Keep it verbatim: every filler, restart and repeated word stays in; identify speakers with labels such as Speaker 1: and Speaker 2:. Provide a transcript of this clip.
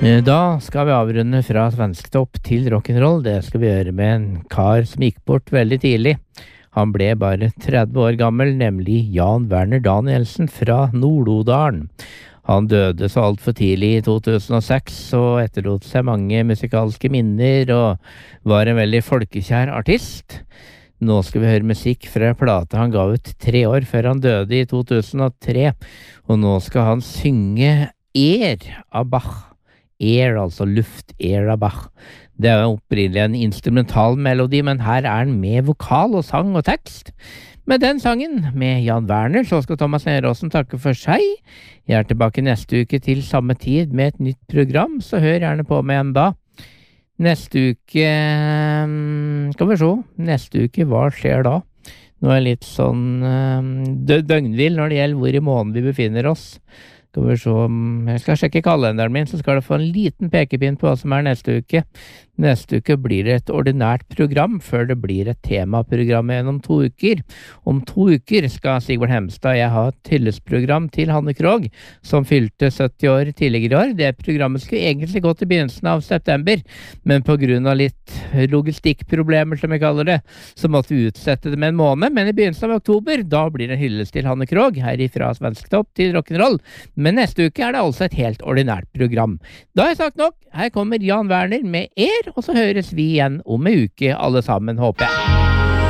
Speaker 1: Da skal vi avrunde fra svensktopp til rock'n'roll. Det skal vi gjøre med en kar som gikk bort veldig tidlig. Han ble bare tretti år gammel, nemlig Jan Werner Danielsen fra Nord-Odalen. Han døde så alt for tidlig i to tusen og seks og etterlot seg mange musikalske minner og var en veldig folkekjær artist. Nå skal vi høre musikk fra en plate han ga ut tre år før han døde i to tusen og tre, og nå skal han synge Air av Bach. Air, altså luft, Air av Bach. Det er jo opprinnelig en instrumental melodi, men her er den med vokal og sang og tekst. Med den sangen, med Jan Werner, så skal Thomas Neråsen takke for seg. Jeg er tilbake neste uke til samme tid med et nytt program, så hør gjerne på meg en da. Neste uke, skal vi se, neste uke, hva skjer da? Nå er jeg litt sånn dø- døgnvill når det gjelder hvor i måneden vi befinner oss. Skal vi se, jeg skal sjekke kalenderen min, så skal du få en liten pekepinn på hva som er neste uke. Neste uke blir det et ordinært program, før det blir et temaprogram igjen om to uker. Om to uker skal Sigvard Hemstad og jeg ha et hyllesprogram til Hanne Krogh, som fylte sytti år tidligere i år. Det programmet skulle egentlig gå til begynnelsen av september, men på grunn av litt logistikkproblemer, som vi kaller det, så måtte vi utsette det med en måned, men i begynnelsen av oktober, da blir det hyllest til Hanne Krogh, herifra svensktopp til rock'n'roll. Men neste uke er det altså et helt ordinært program. Da har jeg sagt nok. Her kommer Jan Werner med Air, og så høres vi igjen om en uke alle sammen, håper jeg.